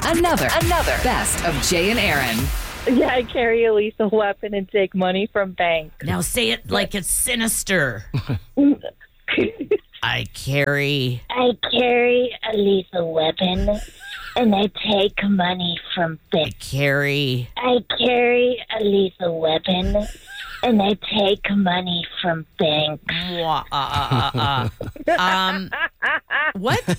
Another Best of Jay and Aaron. Yeah, I carry a lethal weapon and take money from banks. Now say it like it's sinister. I carry a lethal weapon and I take money from banks. I carry a lethal weapon and I take money from banks. What